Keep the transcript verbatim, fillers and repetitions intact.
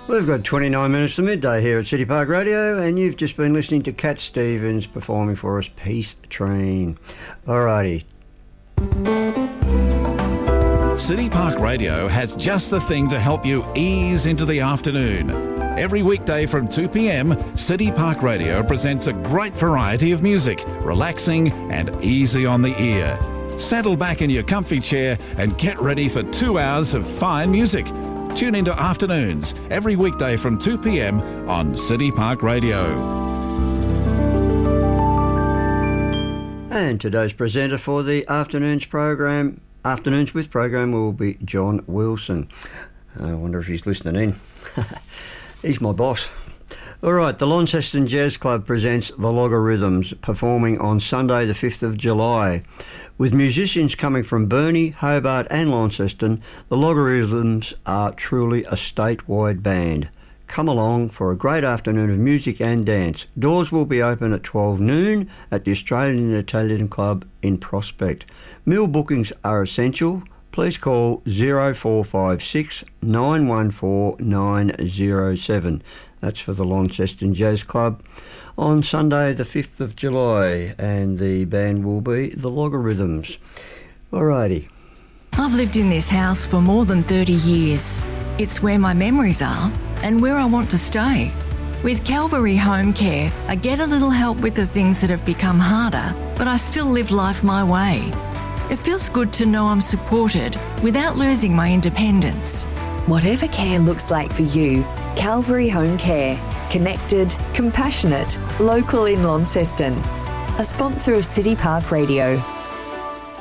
We've got twenty-nine minutes to midday here at City Park Radio, and you've just been listening to Cat Stevens performing for us Peace Train. Alrighty. City Park Radio has just the thing to help you ease into the afternoon. Every weekday from two p m, City Park Radio presents a great variety of music, relaxing and easy on the ear. Settle back in your comfy chair and get ready for two hours of fine music. Tune into Afternoons every weekday from two p m on City Park Radio. And today's presenter for the Afternoons program, Afternoons with program, will be John Wilson. I wonder if he's listening in. He's my boss. All right, the Launceston Jazz Club presents the Logarithms, performing on Sunday the fifth of July. With musicians coming from Burnie, Hobart and Launceston, the Logarithms are truly a statewide band. Come along for a great afternoon of music and dance. Doors will be open at twelve noon at the Australian Italian Club in Prospect. Meal bookings are essential. Please call zero four five six, nine one four, nine zero seven. That's for the Launceston Jazz Club on Sunday the fifth of July, and the band will be the Logarithms. Alrighty. I've lived in this house for more than thirty years. It's where my memories are and where I want to stay. With Calvary Home Care, I get a little help with the things that have become harder, but I still live life my way. It feels good to know I'm supported without losing my independence. Whatever care looks like for you, Calvary Home Care. Connected, compassionate, local in Launceston. A sponsor of City Park Radio.